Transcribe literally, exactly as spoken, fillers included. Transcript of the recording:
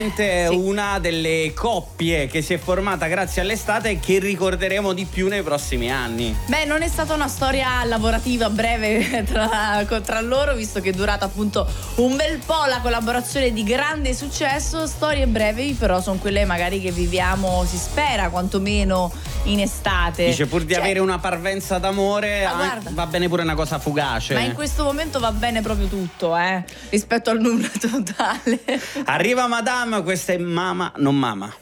È una delle coppie che si è formata grazie all'estate e che ricorderemo di più nei prossimi anni. Beh, non è stata una storia lavorativa breve tra, tra loro, visto che è durata appunto un bel po' la collaborazione di grande successo. Storie brevi però sono quelle magari che viviamo, si spera quantomeno in estate. Dice pur di cioè, avere una parvenza d'amore, ah, va bene pure una cosa fugace. Ma in questo momento va bene proprio tutto, eh, rispetto al nulla totale. Arriva Madame, questa è Mama non Mama.